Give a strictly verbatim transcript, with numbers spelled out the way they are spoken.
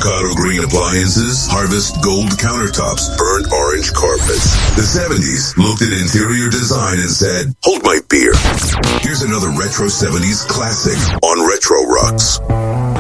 avocado green appliances, harvest gold countertops, burnt orange carpets. The seventies looked at interior design and said, hold my beer. Here's another retro seventies classic on Retro Rocks.